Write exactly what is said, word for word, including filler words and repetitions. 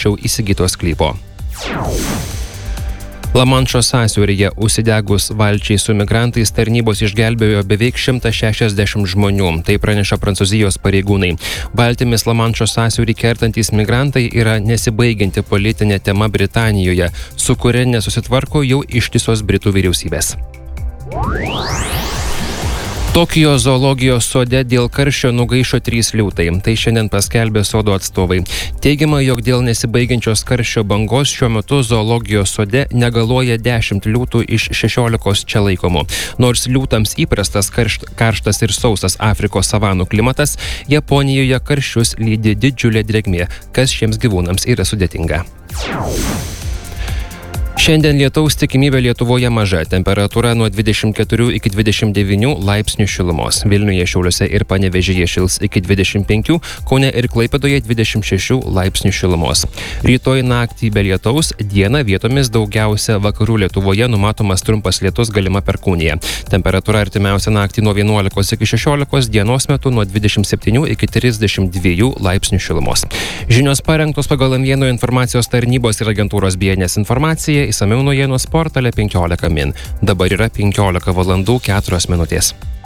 anksčiau įsigyto sklypo. Lamanšo sąsiauryje užsidegus valčiai su migrantais tarnybos išgelbėjo beveik šimtą šešiasdešimt žmonių, tai praneša Prancūzijos pareigūnai. Valtimis Lamanšo sąsiaurį kertantys migrantai yra nesibaigianti politinė tema Britanijoje, su kuria nesusitvarko jau ištisos Britų vyriausybės. Tokijo zoologijos sode dėl karščio nugaišo trys liūtai. Tai šiandien paskelbė sodo atstovai. Teigiama, jog dėl nesibaigiančios karščio bangos šiuo metu zoologijos sode negaluoja dešimt liūtų iš šešiolikos čia laikomų. Nors liūtams įprastas karšt, karštas ir sausas Afrikos savanų klimatas, Japonijoje karščius lydi didžiulė drėgmė, kas šiems gyvūnams yra sudėtinga. Šiandien lietaus tikimybė Lietuvoje maža, temperatūra nuo dvidešimt keturių iki dvidešimt devynių laipsnių šilumos. Vilniuje, Šiauliuose ir Panevėžyje šils iki dvidešimt penkių, Kaune ir Klaipėdoje dvidešimt šešių laipsnių šilumos. Rytoj naktį be lietaus, dieną vietomis daugiausia vakarų Lietuvoje numatomas trumpas lietus, galima perkūnija. Temperatūra artimiausią naktį nuo vienuolikos iki šešiolikos, dienos metu nuo dvidešimt septynių iki trisdešimt dviejų laipsnių šilumos. Žinios parengtos pagal M vieno informacijos tarnybos ir agentūros B N S informaciją. Išsamiau naujienos portale penkiolika min. Dabar yra penkiolika valandų keturios minutės.